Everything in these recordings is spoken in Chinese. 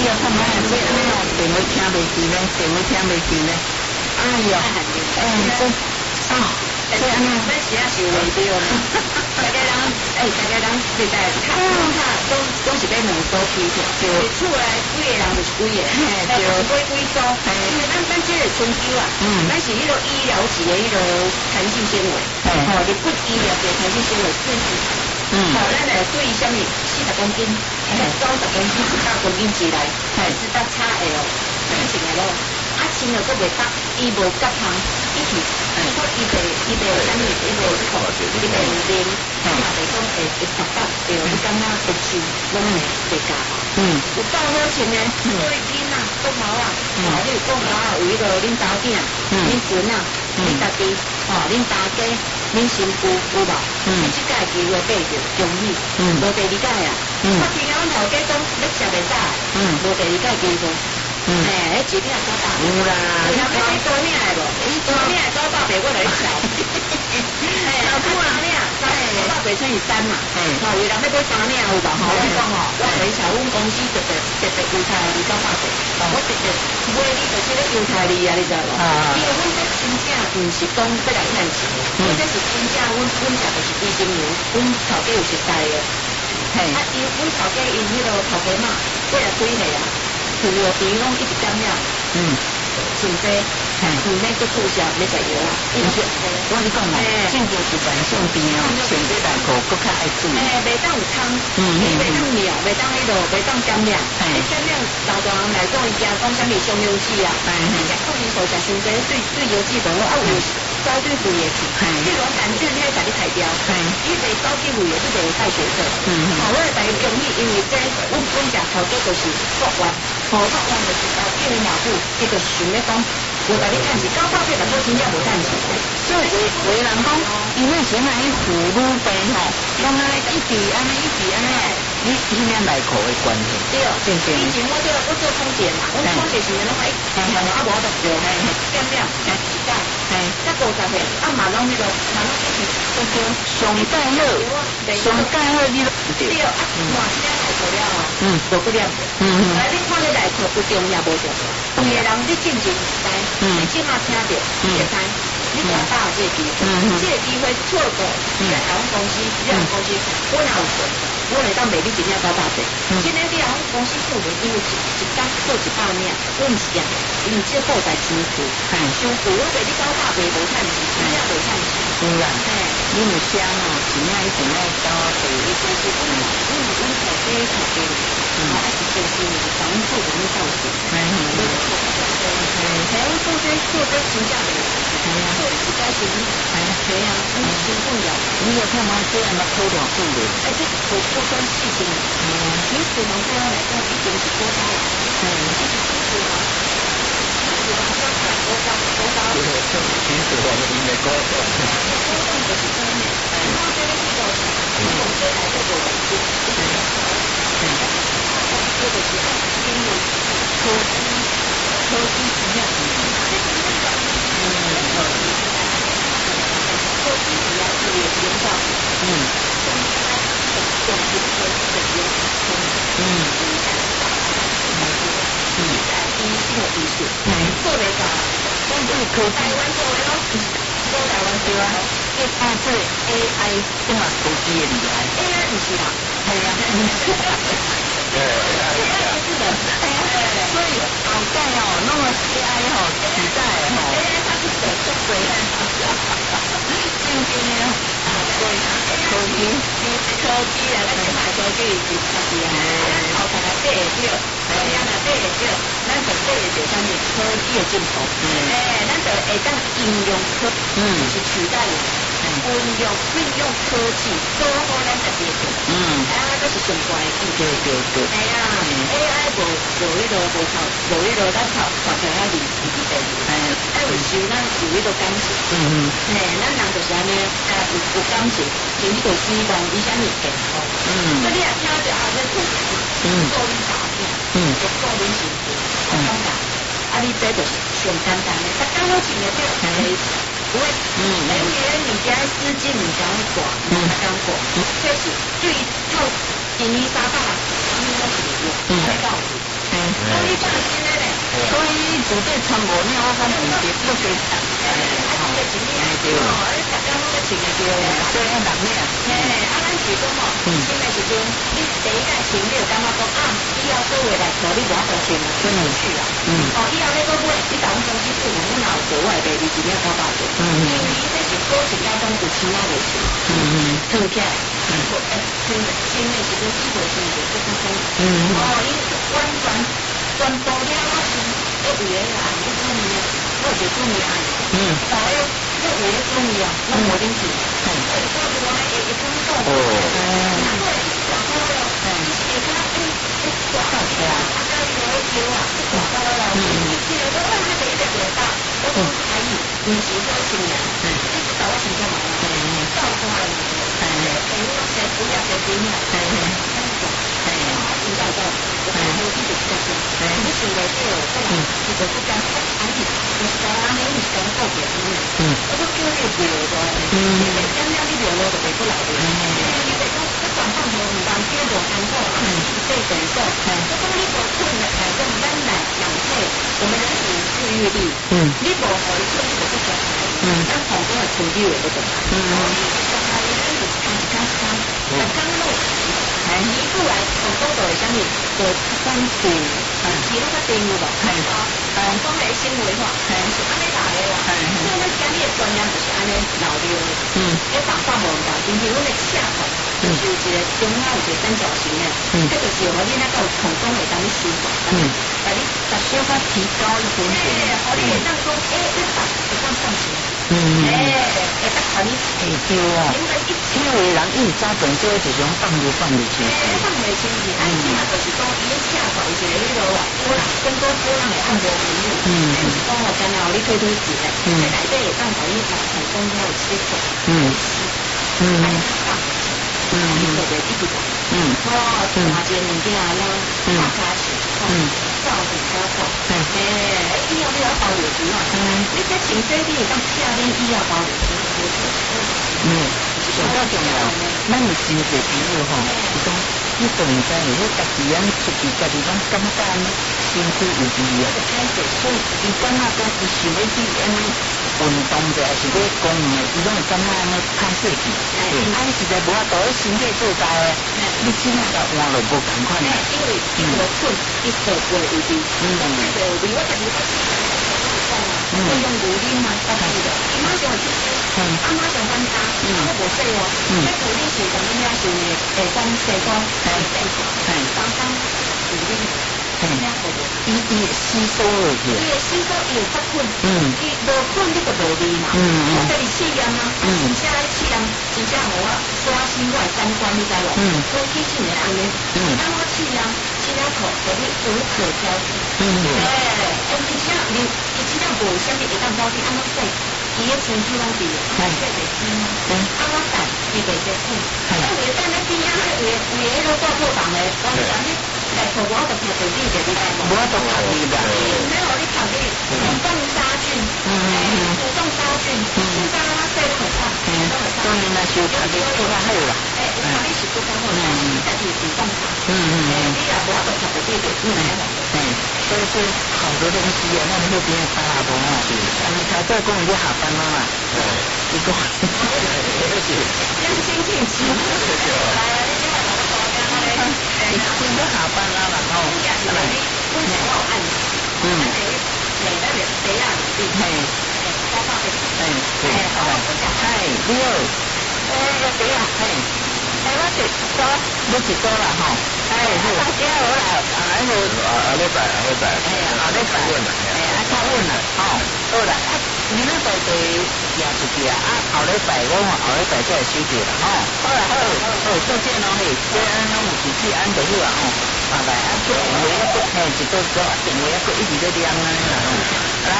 看卖这安尼哦，电话听袂见咧，电话听袂见咧。哎呦，这这安尼， 咱时啊想袂着呢。大家人，大家人实在是看拢是要两组批票，就是厝内几个人就是几个，但是买几组，因为咱这个春秋啊，咱是迄个医疗级的迄个弹性纤维，你骨医疗级弹性纤维最细。咱来对什么40公斤、90公斤、19公斤起来，是到差的哦，成的咯。清了佫袂搭，伊无夹汤，伊是说伊袂啥物，伊袂苦，伊袂黏，伊嘛袂讲会搭搭，对，你感觉会吃，拢袂加。有够好穿的，所以囡仔、公毛啊，你有公毛啊，有迄个恁查囝、恁孙啊、恁家己，恁大家、恁身躯有无？即届机会爬着，容易，无第二届啊。我听阮头家讲，你食袂早，无第二届机会。一定要多大？ 有啦， 你多命来无？多命多大白我来瞧。老夫啊，多大白乘以3嘛。有人要买3命有吧？我讲我来瞧，阮公司特别犹太利900块，我特别买你就是咧犹太利啊，你知无？因为阮这真正毋是讲要来赚钱，这是真正阮食就是低精油，阮头家有熟悉的。因阮头家因迄个头家嘛，过来几岁啊？除了鼻拢一直感染，真济，唔免去注射，免食药啊。 我跟你讲哦，正经是慢性病哦，上这内裤搁较爱注意。 袂当有汤，袂当尿，袂当迄落，袂当感染。感染老大人来讲，伊惊讲啥物伤油脂啊？食抗生素食伤济，对油脂无好，有走对胃的去。譬如杆菌，迄甲你排掉，伊袂走对胃的，你就会带血色。我会大家建议，因为这阮食头家就是国外。好，我就是病人老母，伊就想要讲，我甲你趁钱，900块但我真正无趁钱。 所以有人讲，因为现在迄妇女病吼，拢安尼一直安尼，你迄两内裤的关系。 对，以前我做空姐嘛，我空姐时阵拢无我就做减量1届，才50岁，嘛拢迄个，嘛拢一起上介好，你都对。 对，换这两内裤了哦，无几点。你看这内裤有重要无重要？有的人你进前知，你即马听着，你会知，你偌大这个机会，这个机会错过，在台湾公司，我哪有做？我会当卖你一领900块，今天你啊公司做的，因为一单做100领，我毋是啊，因为这个布袋伤贵，我卖你900块无趁钱，真正无趁钱。 有啦，你有想哦，一领一定爱到第一个是阮头家，还是就是咱们做的那造型， 做这真正的，做自家生意，对啊，真重要。 你有看吗？这样的偷短裤的， 这不算细心。你普通对我来讲，已经是多高了？其实好像多高？ 其实我们应该高的。 就是这样，然后这个是个，我这来这个是，这个是金融科技怎么样？科技主要是研发，第一性的艺术，做得到，但是可台湾做的咯，做台湾做啊， 这 AI 这么科技的厉害 ，AI 不是啦， 系啊，所以后代哦，那么 AI 吼时代吼 ，AI 它是手做鬼啊， 正经的对科技啊，咱即卖科技是差是啊，咱头壳来爬会着，中央来爬会着，咱就爬会着啥物科技的进步，咱就会当应用是取代运用科技做好咱家己的这是上怪的。 对。 AI 无迄个咱头壳遐离地，有时咱有迄个感情，咱人就是安尼，有感情，就迄个希望伊啥物健康，所以你也听着这故事，做恁大囝，做恁媳妇，我感觉，你这就是上简单的，大家好穿的这不会，因为你家资金你讲大，讲过，确实对于套金衣纱大，他们都是有道理。 你放心的嘞。 所以绝对穿无了，我讲唔是不给穿。 对，你大家拢在穿个对。 所以要6领。 咱是讲吼，新的时阵，你第一代穿，你就感觉讲啊，以后各位来找你无法度穿了，穿不去啦。以后你搁买，你打算讲去厝，我哪有做我的第2件900块？因为这是保证当中有钱啊未穿。脱起来，穿新的时阵，衣服穿就不舒服。伊完全部了我穿，一为了啊，你注意啊，我就注意啊。一为了注意啊，我无恁穿。一分钟。我们人体自愈力，你无可以做这个不可能，咱好多的成绩有不懂，你过来从高度的上面做帮助，其他的定有无？讲的行为话，是安尼来的哇，所以咱今日的专业就是安尼老溜的，一放放无大，今天阮的下头就是一个中央有一个三角形的，这就是我你那个成功会当你舒服，把你把小可提高一点点，我你会当讲会当上行，会当把你对哦，因为人一早本就会一种放入去， 放袂清是，安正就是讲伊下头有一个迄个波浪，更多波浪的按摩频率，就是讲我刚刚你推起来，在内底会当把你把成功了吸收，你做的一直做，花钱物件啦，大家是，照顾照顾，以后你要包邮钱啊，你这穿这你会当请恁以后包邮钱， 上到重要，咱有真侪朋友吼，是讲你都唔知，你家己人出去家己讲感觉身躯有味啊，所以伊感觉讲伊想要去安尼运动者，还是要讲的，伊拢会感觉安尼歹势去，安尼实在无法度，身体做大的，你真正甲换落无共款。 因为你无困，你做过有味，我家己我用牛奶嘛，搭配的，伊马上会出水，马上翻渣，我无洗哦。那牛奶是什么呀？是讲西瓜，刚刚牛奶， 伊会吸收落去， 伊会吸收，伊会发困，伊无困你就无味嘛。我跟你试验啊，真正试验，真正我刷新我的三观，你知无？我提醒你安尼，当我试验，其他口给你无可挑剔。真正你真正无啥物会当挑剔，安怎说？伊个身躯拢伫，安怎袂甜啊？安怎蛋伊袂结苦，因为蛋咧边啊，有迄个挂破档的，完全你来头我就拍手机就你来无都拍你啦， 没有你拍你主动杀菌，主动杀菌，现在它最可怕， 当然啦，是拍你做较好啦， 拍你是做较好，但是主动拍，你也无法度拍手机就你来好。 所以说好多东西啊，那那边巴拉多啊，你才在跟我就下班了嘛，一个， 要先进去，来， 你今天下班了啦，哦， 来，我想要按，每个人谁呀？包包的， 六，谁呀？我是多，你是多啦吼，好， 后礼拜， 后礼拜，较稳啦，好啦，你那在行出去啊，后礼拜我后礼拜再来收着啦，好啦，再见咯，这安拢有脾气，安就好啊，来电话一个，一个电话一个一直在亮啊，来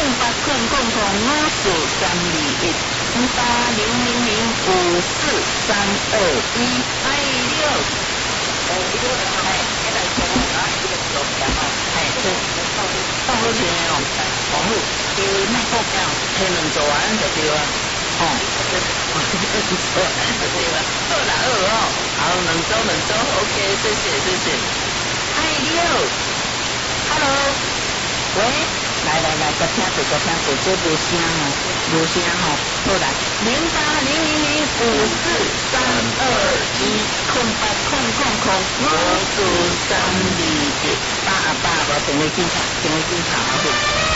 到好钱哦，好，卖股票，天能做完就对了，好啦，好，两周 ，OK，谢谢，6。 喂，来，个听过，这无声哦，无声哦，好来，080005532108005321，我是32188，无等你警察，好不？